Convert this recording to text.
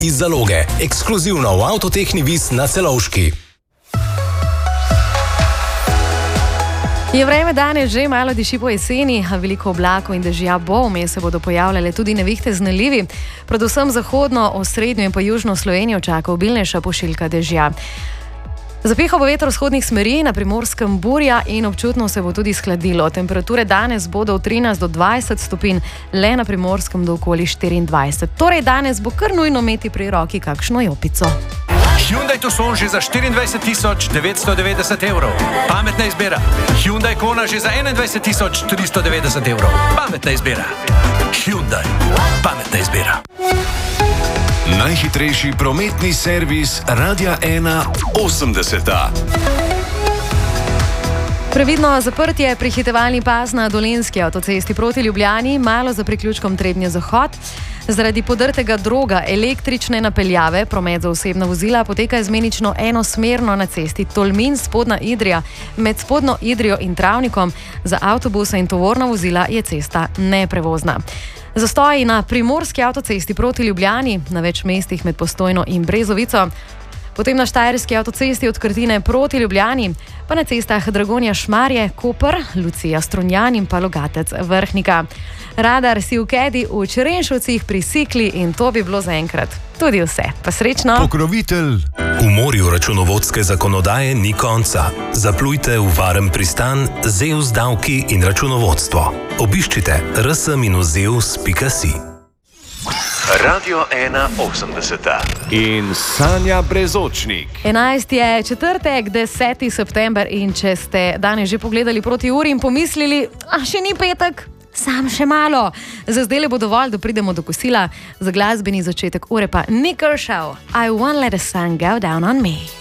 iz zaloge. Ekskluzivno v Avtotehni Vis na Celovški. Je vreme danes že malo diši po jeseni, a veliko oblakov in dežja bo, vmes se bodo pojavljale tudi nevihte z nalivi. Predvsem zahodno, osrednjo in pa južno Slovenijo čaka obilnejša pošiljka dežja. Zapihal bo veter vzhodnih smeri, na Primorskem burja in občutno se bo tudi shladilo. Temperature danes bodo od 13 do 20 stopinj, le na Primorskem do okoli 24. Torej danes bo kar nujno imeti pri roki kakšno jopico. Hyundai Tucson že za 24.990 evrov. Pametna izbira. Hyundai Kona že za 21.390 evrov. Pametna izbira. Hyundai. Pametna izbira. Najhitrejši prometni servis Radia 1 80. Previdno zaprtje prehitevalni pas na Dolenjski avtocesti proti Ljubljani, malo za priključkom Trebnje-Zahod. Zaradi podrtega droga električne napeljave promet za osebna vozila poteka izmenično enosmerno na cesti Tolmin-Spodnja Idrija. Med Spodnjo Idrijo in Travnikom za avtobuse in tovorna vozila je cesta neprevozna. Zastoji na Primorski avtocesti proti Ljubljani, na več mestih med Postojno in Brezovico, potem na Štajerski avtocesti od Krtine proti Ljubljani, pa na cestah Dragonja-Šmarje, Koper, Lucija-Strunjan in pa Logatec-Vrhnika. Radar si v Kedi v Črenšovcih pri Sikli in to bi bilo zaenkrat tudi vse. Pa srečno! Pokrovitelj. V morju računovodske zakonodaje ni konca. Zaplujte v varen pristan ZEUS davki in računovodstvo. Obiščite rs-zeus.si. Radio 1 80. In Sanja Brezočnik. 11 je četrtek, 10. september in če ste danes že pogledali proti uri in pomislili, še ni petek, sam še malo. Za zdaj bo dovolj, da pridemo do kosila. Za glasbeni začetek ure pa Nick Kershaw, I won't let the sun go down on me.